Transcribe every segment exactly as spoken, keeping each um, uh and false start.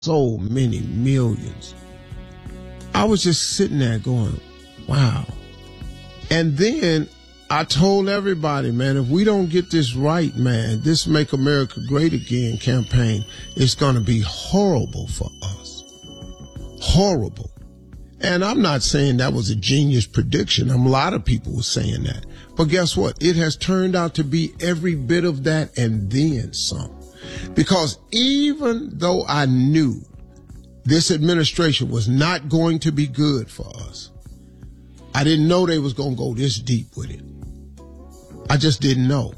so many millions. I was just sitting there going, wow. And then I told everybody, man, if we don't get this right, man, this Make America Great Again campaign is going to be horrible for us. Horrible. And I'm not saying that was a genius prediction. A lot of people were saying that. But guess what? It has turned out to be every bit of that and then some. Because even though I knew this administration was not going to be good for us, I didn't know they was going to go this deep with it. I just didn't know.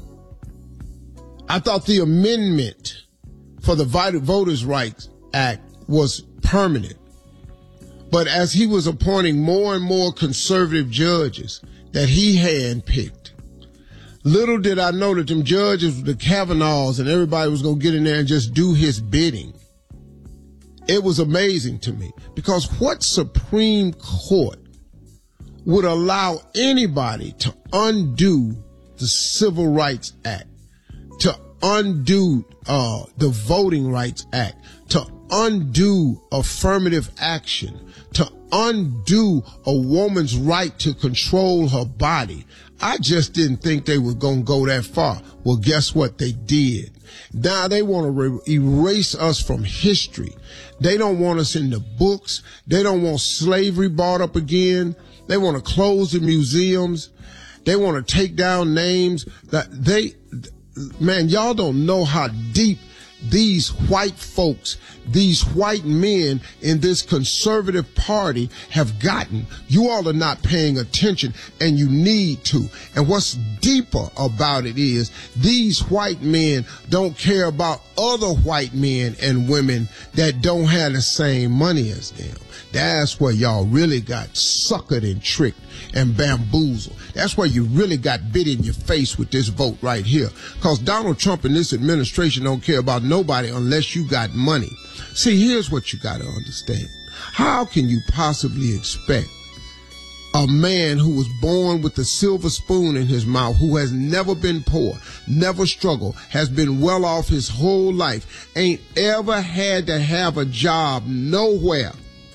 I thought the amendment for the Voters' Rights Act was permanent. But as he was appointing more and more conservative judges that he handpicked, little did I know that them judges, the Kavanaughs, and everybody was going to get in there and just do his bidding. It was amazing to me, because what Supreme Court would allow anybody to undo the Civil Rights Act, to undo uh, the Voting Rights Act, to undo affirmative action, to undo a woman's right to control her body. I just didn't think they were going to go that far. Well, guess what? They did. Now they want to re- erase us from history. They don't want us in the books. They don't want slavery brought up again. They want to close the museums. They want to take down names that they, man, y'all don't know how deep these white folks, these white men in this conservative party have gotten. You all are not paying attention, and you need to. And what's deeper about it is these white men don't care about other white men and women that don't have the same money as them. That's where y'all really got suckered and tricked and bamboozled. That's where you really got bit in your face with this vote right here. Because Donald Trump and this administration don't care about nobody unless you got money. See, here's what you got to understand. How can you possibly expect a man who was born with a silver spoon in his mouth, who has never been poor, never struggled, has been well off his whole life, ain't ever had to have a job nowhere,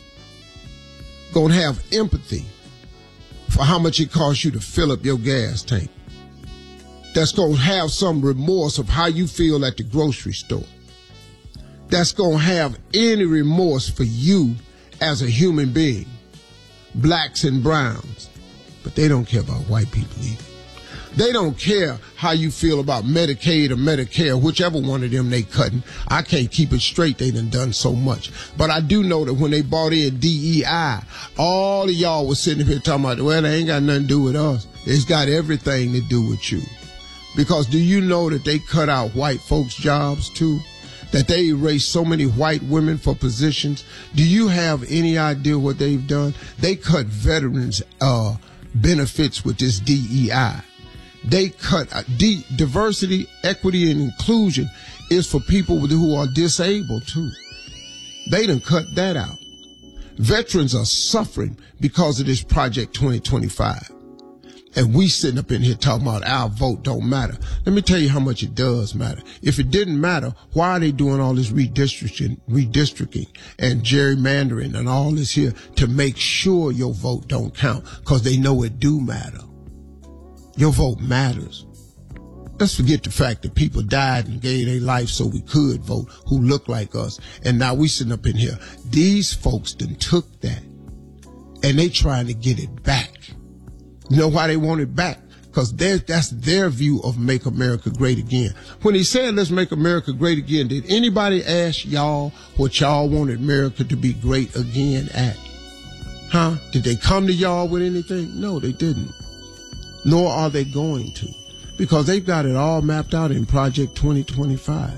gonna have empathy for how much it costs you to fill up your gas tank, that's gonna have some remorse of how you feel at the grocery store, that's gonna have any remorse for you as a human being, blacks and browns? But they don't care about white people either. They don't care how you feel about Medicaid or Medicare, whichever one of them they cutting. I can't keep it straight. They done done so much. But I do know that when they brought in D E I, all of y'all was sitting here talking about, well, they ain't got nothing to do with us. It's got everything to do with you. Because do you know that they cut out white folks' jobs too? That they erased so many white women for positions? Do you have any idea what they've done? They cut veterans' uh, benefits with this D E I. They cut uh, D, diversity, equity, and inclusion is for people who are disabled too. They done cut that out. Veterans are suffering because of this Project twenty twenty-five. And we sitting up in here talking about our vote don't matter. Let me tell you how much it does matter. If it didn't matter, why are they doing all this redistricting, redistricting and gerrymandering and all this here to make sure your vote don't count? Because they know it do matter. Your vote matters. Let's forget the fact that people died and gave their life so we could vote, who look like us. And now we sitting up in here. These folks done took that and they trying to get it back. You know why they want it back? Because that's their view of Make America Great Again. When he said, let's make America great again, did anybody ask y'all what y'all wanted America to be great again at? Huh? Did they come to y'all with anything? No, they didn't. Nor are they going to, because they've got it all mapped out in Project twenty twenty-five.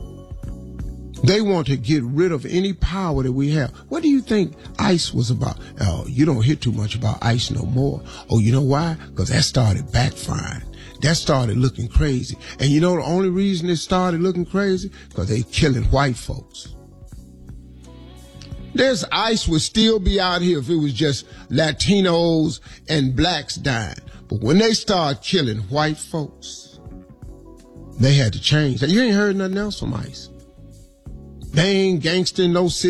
They want to get rid of any power that we have. What do you think ICE was about? Oh, you don't hear too much about ICE no more. Oh, you know why? Because that started backfiring. That started looking crazy. And you know the only reason it started looking crazy? Because they killing white folks. This ICE would still be out here if it was just Latinos and blacks dying. But when they start killing white folks, they had to change. You ain't heard nothing else from ICE. they ain't gangster in no city.